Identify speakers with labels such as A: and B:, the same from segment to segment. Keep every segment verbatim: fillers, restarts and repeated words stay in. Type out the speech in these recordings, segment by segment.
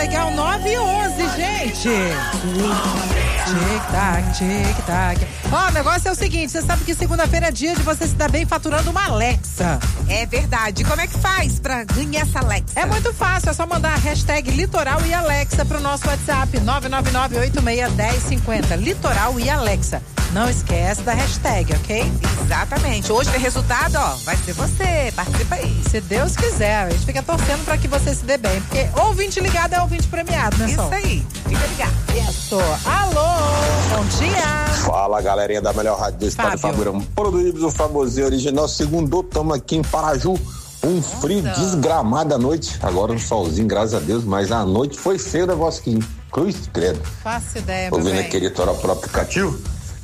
A: legal, nove e onze, gente. Tic-tac, tic-tac. Ó, o negócio é o seguinte, você sabe que segunda-feira é dia de você se dar bem faturando uma Alexa.
B: É verdade. Como é que faz pra ganhar essa Alexa?
A: É muito fácil, é só mandar a hashtag Litoral e Alexa pro nosso WhatsApp nove nove nove oito seis um zero cinco zero. Litoral e Alexa. Não esquece da hashtag, ok?
B: Exatamente. Hoje tem resultado, ó, vai ser você. Participa aí.
A: Se Deus quiser, a gente fica torcendo pra que você se dê bem, porque ouvinte ligado é ouvinte premiado, né,
B: Isso
A: Sol?
B: aí. Fica ligado.
A: Isso. Alô, bom dia.
C: Fala, galerinha da melhor rádio do estado, Fábio. Produtos, o famosinho original, segundo, tamo aqui em Paraju. Um frio
B: Nossa.
C: desgramado à noite. Agora um solzinho, graças a Deus, mas à noite foi feio o negócio aqui. Cruz credo.
A: Faço ideia, meu
C: Ouvindo
A: bem.
C: aquele litoral pro aplicativo.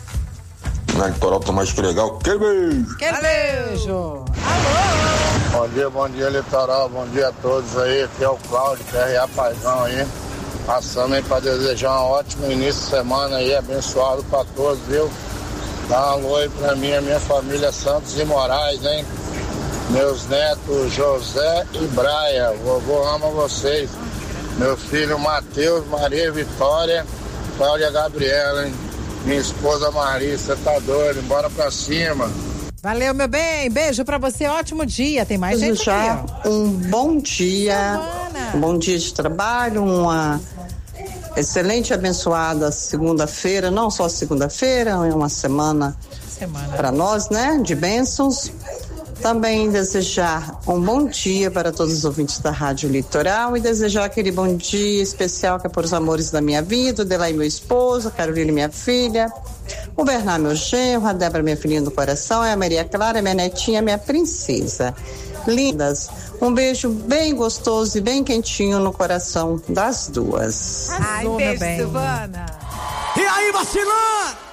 C: Na litoral tá mais que legal. Que beijo!
A: Que beijo. Alô.
D: Bom dia, bom dia, Litoral. Bom dia a todos aí. Aqui é o Cláudio, P R A Paizão aí. Passando aí pra desejar um ótimo início de semana aí, abençoado pra todos, viu? Dá um alô aí pra mim, a minha família Santos e Moraes, hein? Meus netos José e Braia. Vovô ama vocês. Meu filho Matheus, Maria Vitória, Cláudia Gabriela, hein? Minha esposa Marisa, tá doido? Bora pra cima.
A: Valeu, meu bem. Beijo pra você. Ótimo dia. Tem mais gente
E: Já
A: aqui, ó.
E: um bom dia, um bom dia de trabalho, uma excelente e abençoada segunda-feira, não só segunda-feira, é uma semana,
A: semana.
E: para nós, né, de bênçãos. Também desejar um bom dia para todos os ouvintes da Rádio Litoral e desejar aquele bom dia especial que é por os amores da minha vida, o Delay, meu esposo, a Carolina, minha filha, o Bernardo, meu genro, a Débora, minha filhinha do coração, e a Maria Clara, minha netinha, minha princesa. Lindas, um beijo bem gostoso e bem quentinho no coração das duas.
B: Ai,
A: Arrasou,
B: beijo,
A: meu bem.
B: Silvana.
F: E aí, vacilando?